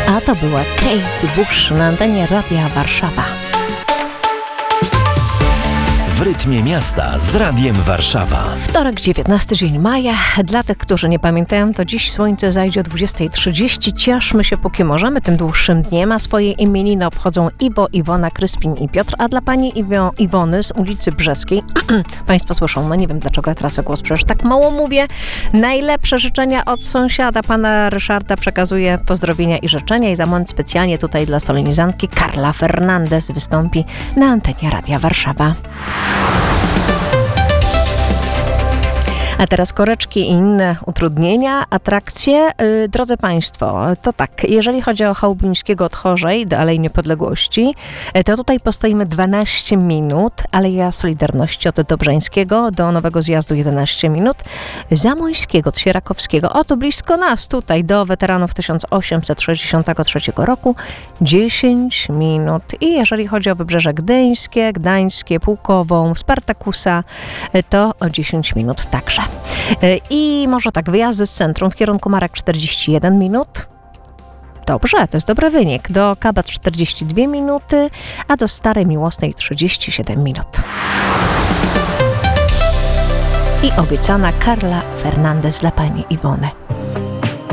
A to była Kate Bush na antenie Radia Warszawa. W rytmie miasta z Radiem Warszawa. Wtorek, 19 dzień maja. Dla tych, którzy nie pamiętają, to dziś słońce zajdzie o 20:30. Cieszmy się, póki możemy, tym dłuższym dniem. A swoje imieniny obchodzą Iwo, Iwona, Kryspin i Piotr. A dla pani Iwony z ulicy Brzeskiej, państwo słyszą, no nie wiem dlaczego ja tracę głos, przecież tak mało mówię. Najlepsze życzenia od sąsiada, pana Ryszarda, przekazuje pozdrowienia i życzenia. I za moment specjalnie tutaj dla solenizantki Karla Fernandez wystąpi na antenie Radia Warszawa. A teraz koreczki i inne utrudnienia, atrakcje. Drodzy Państwo, to tak, jeżeli chodzi o Chałubińskiego od Chorzej do Alei Niepodległości, to tutaj postoimy 12 minut, Aleja Solidarności od Dobrzańskiego do Nowego Zjazdu 11 minut, Zamoyskiego od Sierakowskiego, oto blisko nas tutaj, do weteranów 1863 roku 10 minut. I jeżeli chodzi o Wybrzeże Gdyńskie, Gdańskie, Pułkową, Spartakusa, to o 10 minut także. I może tak, wyjazdy z centrum w kierunku Marek 41 minut. Dobrze, to jest dobry wynik. Do Kabat 42 minuty, a do Starej Miłosnej 37 minut. I obiecana Karla Fernandez dla pani Iwony.